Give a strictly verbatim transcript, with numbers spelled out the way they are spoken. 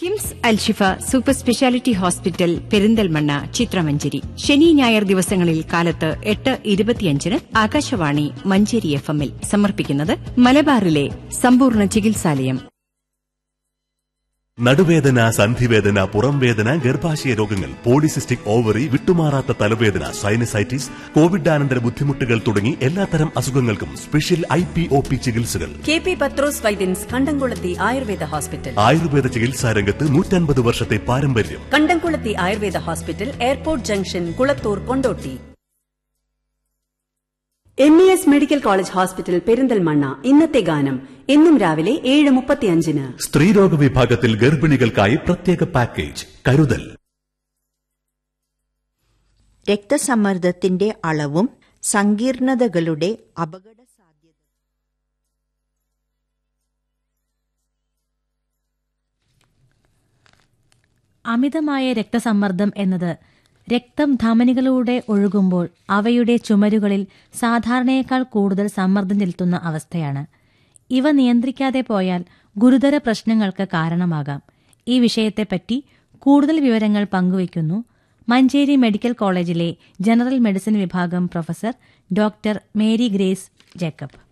KIMS Alshifa super speciality hospital Perinthalmanna ചിത്രമഞ്ചേരി ശനി ഞായർ ദിവസങ്ങളിൽ കാലത്ത് എട്ട് ഇരുപത്തിയഞ്ചിന് ആകാശവാണി മഞ്ചേരി എഫ് എമ്മിൽ സമർപ്പിക്കുന്നത് മലബാറിലെ സമ്പൂർണ്ണ ചികിത്സാലയം. നടുവേദന, സന്ധിവേദന, പുറംവേദന, ഗർഭാശയ രോഗങ്ങൾ, പോളിസിസ്റ്റിക് ഓവറി, വിട്ടുമാറാത്ത തലവേദന, സൈനസൈറ്റിസ്, കോവിഡാനന്തര ബുദ്ധിമുട്ടുകൾ തുടങ്ങി എല്ലാത്തരം അസുഖങ്ങൾക്കും special I P O P ചികിത്സകൾ. കെ പി പത്രോസ് വൈദ്യൻസ് കണ്ടംകുളത്തി ആയുർവേദ ഹോസ്പിറ്റൽ. ആയുർവേദ ചികിത്സാ രംഗത്ത് നൂറ്റൻപത് വർഷത്തെ പാരമ്പര്യം. കണ്ടംകുളത്തി Ayurveda hospital, airport junction, Kulathur, Kondotty. M E S medical college hospital Perinthalmanna. ഇന്നത്തെ ഗാനം എന്നും രാവിലെ ഏഴ് മുപ്പത്തിയഞ്ചിന്. സ്ത്രീരോഗ വിഭാഗത്തിൽ ഗർഭിണികൾക്കായി പ്രത്യേക പാക്കേജ് കരുതൽ. രക്തസമ്മർദ്ദത്തിന്റെ അളവും സങ്കീർണതകളുടെ അപകട സാധ്യത. അമിതമായ രക്തസമ്മർദ്ദം എന്നത് രക്തം ധമനികളിലൂടെ ഒഴുകുമ്പോൾ അവയുടെ ചുമരുകളിൽ സാധാരണയേക്കാൾ കൂടുതൽ സമ്മർദ്ദം ചെലുത്തുന്ന അവസ്ഥയാണ്. ഇവ നിയന്ത്രിക്കാതെ പോയാൽ ഗുരുതര പ്രശ്നങ്ങൾക്ക് കാരണമാകാം. ഈ വിഷയത്തെപ്പറ്റി കൂടുതൽ വിവരങ്ങൾ പങ്കുവയ്ക്കുന്നു മഞ്ചേരി മെഡിക്കൽ കോളേജിലെ ജനറൽ മെഡിസിൻ വിഭാഗം professor doctor Mary grace Jacob.